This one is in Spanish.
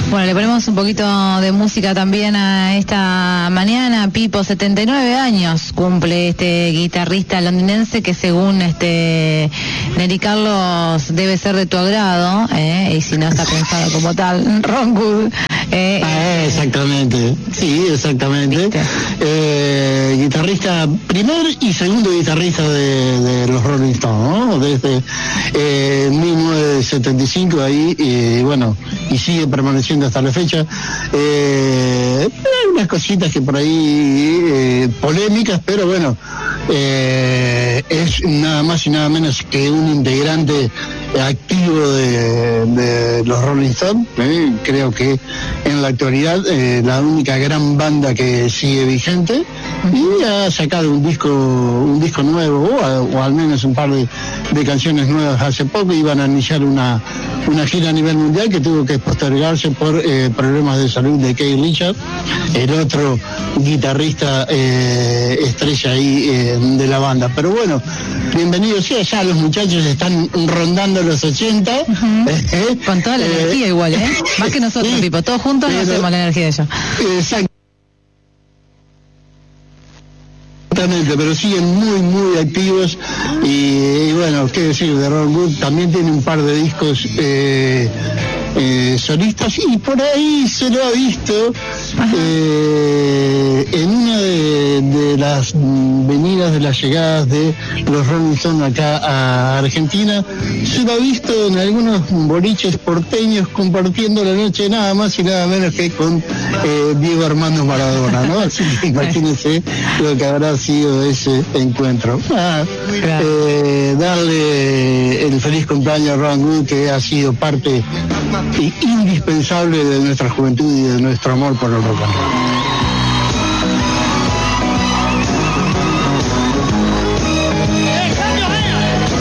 Bueno, le ponemos un poquito de música también a esta mañana. Pipo, 79 años cumple este guitarrista londinense que según Nelly Carlos debe ser de tu agrado, y si no está pensado como tal, Ron Wood. Exactamente, sí, exactamente. Guitarrista, primer y segundo guitarrista de los Rolling Stones, ¿no? Desde 1975 ahí, y bueno, y sigue permaneciendo hasta la fecha. Hay unas cositas que por ahí polémicas, pero bueno, es nada más y nada menos que un integrante activo de los Rolling Stones. Creo que en la actualidad la única gran banda que sigue vigente, y ha sacado un disco nuevo, o al menos un par de canciones nuevas hace poco. Iban a iniciar una gira a nivel mundial que tuvo que postergarse por problemas de salud de Keith Richards, el otro guitarrista estrella ahí de la banda. Pero bueno, bienvenidos sea, ya los muchachos están rondando los 80. Con toda la energía igual, más que nosotros, Pipo, todos juntos no hacemos la energía de ellos. Exactamente, pero siguen muy, muy activos. Y bueno, qué decir de Ron Wood, también tiene un par de discos solistas, y por ahí se lo ha visto en una de las venidas, de las llegadas de los Rolling Stones acá a Argentina. Se lo ha visto en algunos boliches porteños compartiendo la noche, nada más y nada menos que con Diego Armando Maradona, ¿no? Así que imagínense lo que habrá sido ese encuentro. Darle el feliz cumpleaños a Ron Wood, que ha sido parte indispensable de nuestra juventud y de nuestro amor por el rock and roll.